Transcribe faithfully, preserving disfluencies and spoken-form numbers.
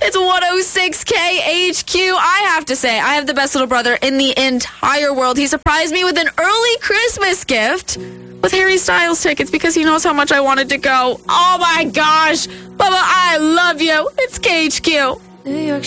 It's one oh six K H Q. I have to say, I have the best little brother in the entire world. He surprised me with an early Christmas gift with Harry Styles tickets because he knows how much I wanted to go. Oh my gosh. Bubba, I love you. It's K H Q. New York